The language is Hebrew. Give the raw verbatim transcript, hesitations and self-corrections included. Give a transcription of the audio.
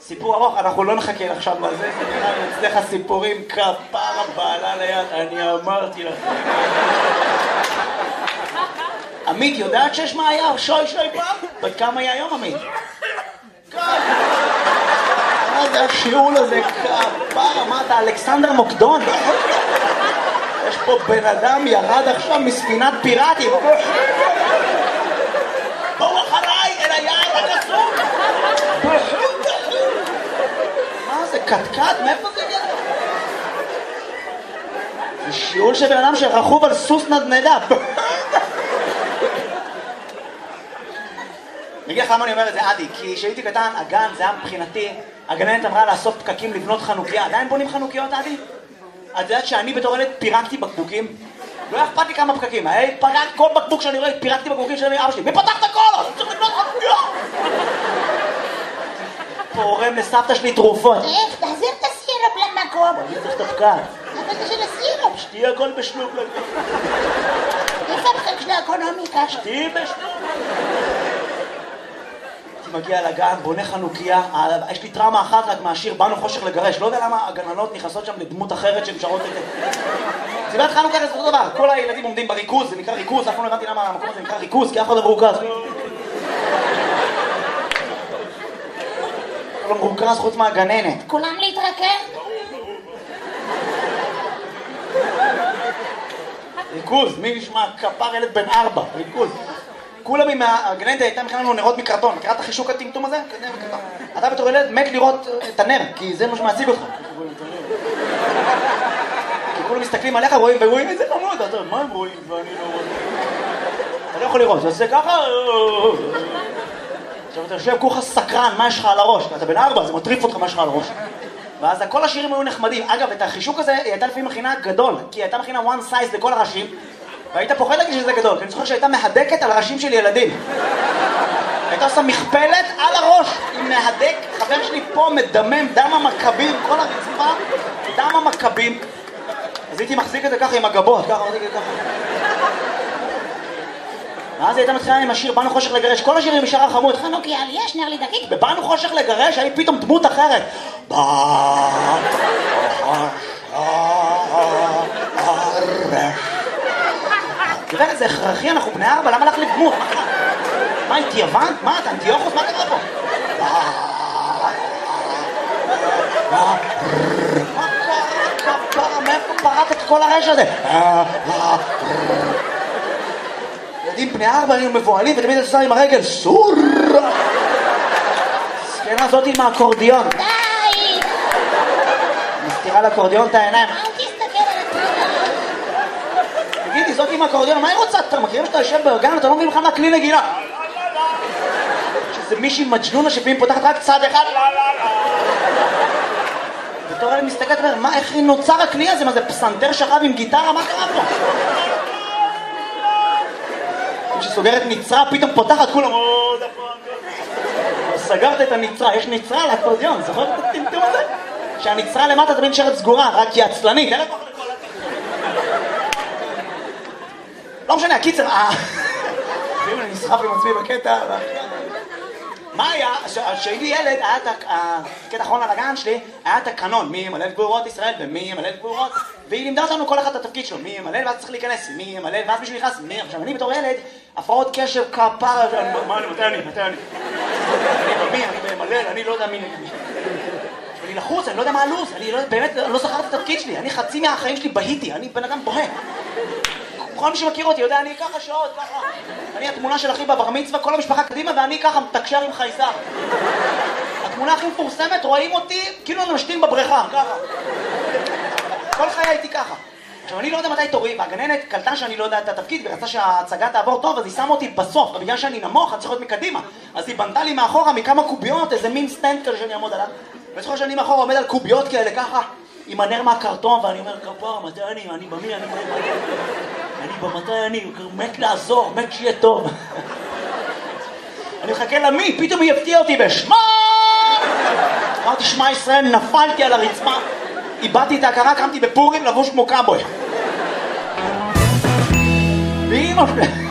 סיפור ארוך, אנחנו לא נחכה עכשיו לזה, זה נראה לי אצלך סיפורים כפרה בעלה ליד, אני אמרתי לך. עמית, יודעת שיש מה היה? שוי שוי פעם? בת כמה היה היום, עמית? מה זה השיעול הזה? כפרה, מה אתה, אלכסנדר מוקדון? יש פה בן אדם ירד עכשיו מספינת פיראטים. בואו אחריי אל היער הגסום. מה זה, קטקט? מאיפה זה יהיה? זה שיעול של בן אדם שרכוב על סוס נדנדה. אני אגיד לך למה אני אומר את זה, עדי, כי כשהייתי קטן, הגן, זה היה מבחינתי, הגננת אמרה לאסוף פקקים לבנות חנוכיה. עדיין בונים חנוכיות, עדי? את יודעת שאני בתור ילד פירקתי בקבוקים? לא אכפת לי כמה פקקים, היי, פרק כל בקבוק שאני רואה, פירקתי בקבוקים של אבא שלי. מי פתח את הכל? אני צריך לבנות חנוכיה! פורם לסבתא שלי תרופות. איך, תחזיר את הסירופ למקום. אני צריך את הפקק. אבל זה של הסירופ. שתהיה הכל בשלוק לגבי. איפה הפקק של האקונומיקה? שתהיה בשלוק. מגיע לגן, בונה חנוכיה, יש לי טראומה אחת רק מהשיר באנו חושך לגרש, לא יודע למה הגננות נכנסות שם לדמות אחרת שמשרות את זה. סיבת חנוכיה זה אותו דבר, כל הילדים עומדים בריכוז, זה נקרא ריכוז, אף פעם לא הבנתי למה המקום הזה נקרא ריכוז, כי אף אחד לא מרוכז. לא מרוכז חוץ מהגננת. כולם להתרכז? ריכוז, מי נשמע? כפר ילד בן ארבע, ריכוז. כולם עם הגננת הייתה מכנה לנו נרות מקרטון, מכירה את החישוק הטמטום הזה? אתה בתור ילד מת לראות את הנר, כי זה מה שמעציג אותך. כי כולם מסתכלים עליך, רואים ורואים איזה חמוד, אתה מה הם רואים ואני לא רואה? אתה לא יכול לראות, זה עושה ככה. עכשיו אתה יושב כולך סקרן, מה יש לך על הראש? אתה בן ארבע, זה מטריף אותך מה יש לך על הראש. ואז כל השירים היו נחמדים. אגב, את החישוק הזה היא הייתה לפעמים מכינה גדול, כי היא הייתה מכינה one size לכל הראשים. והיית פוחד להגיד שזה גדול, כי אני זוכר שהייתה מהדקת על הראשים של ילדים. הייתה עושה מכפלת על הראש, עם מהדק, חבר שלי פה מדמם, דם המכבים, כל הרצפה, דם המכבים. אז הייתי מחזיק את זה ככה עם הגבות, ככה, מחזיק את זה ככה. ואז הייתה מתחילה עם השיר באנו חושך לגרש, כל השירים בשער החמוד, חנוכיה לי יש נר לי דקית. בבאנו חושך לגרש, היה פתאום דמות אחרת. באנו חושך לגרש. גברת, זה הכרחי, אנחנו בני ארבע, למה לך לדמות? מה, אינתי יוון? מה, אתה אנטיוכוס? מה קרה פה? מה קרה? כפרה, מאיפה פרט את כל הרש הזה? ילדים בני ארבע, היינו מבועלים, ותמיד את עושה עם הרגל, סור! סקנה הזאת עם האקורדיון. די! מסתירה לאקורדיון את העיניים. אל תסתכל על התמונה. תגידי, זאת עם האקורדיון, מה היא רוצה? אתה מכירים שאתה יושב בגן, אתה לא מבין בכלל מה כלי נגינה. שזה מישהי מג'נונה שפעמים פותחת רק צד אחד. בתור אני מסתכלת ואומר, מה, איך נוצר הכלי הזה? מה זה, פסנתר שכב עם גיטרה? מה קרה פה? כשסוגרת נצרה, פתאום פותחת כולם. סגרת את הנצרה, יש נצרה על האקורדיון, זוכרת את הטמטום הזה? שהנצרה למטה תמיד נשארת סגורה, רק היא עצלנית. לא משנה, הקיצר, ואם אני נסחף עם עצמי בקטע, מה היה? כשהייתי ילד, היה את הקטע האחרון על הגן שלי, היה את הקנון, מי ימלא את גבורות ישראל ומי ימלא את גבורות, והיא לימדה אותנו כל אחד את התפקיד שלו, מי ימלא ואז צריך להיכנס, מי ימלא ואז מישהו נכנס, מי? עכשיו אני בתור ילד, הפרעות קשב כפרה, מה אני, מתי אני, מתי אני? אני במי, אני ממלא, אני לא יודע מי נגד מי. אני לחוץ, אני לא יודע מה הלו"ז, אני באמת לא זכרתי את התפקיד שלי, אני חצי מהחיים שלי בהיתי, אני בן אדם בוהה. כל מי שמכיר אותי יודע, אני ככה שעות, ככה. אני התמונה של אחי בבר מצווה, כל המשפחה קדימה, ואני ככה מתקשר עם חייזר. התמונה הכי מפורסמת, רואים אותי, כאילו אני משתין בבריכה, ככה. כל חיי הייתי ככה. עכשיו, אני לא יודע מתי תורי, והגננת קלטה שאני לא יודע את התפקיד, ורצה שההצגה תעבור טוב, אז היא שמה אותי בסוף, ובגלל שאני נמוך, אני צריך להיות מקדימה. אז היא בנתה לי מאחורה מכמה קוביות, איזה מין סטנד כזה שאני אעמוד עליו. וזוכר שאני מאחורה עומד על קוביות כאלה, ככה, עם הנר מהקרטון, ואני אומר, כפר, מתי אני, אני במי, אני במי. אני במתי אני, מת לעזור, מת שיהיה טוב. אני מחכה למי, פתאום היא הפתיעה אותי בשמה! אמרתי, שמע ישראל, נפלתי על הרצפה, איבדתי את ההכרה, קמתי בפורים לבוש כמו קאבוי. ואמא שלי...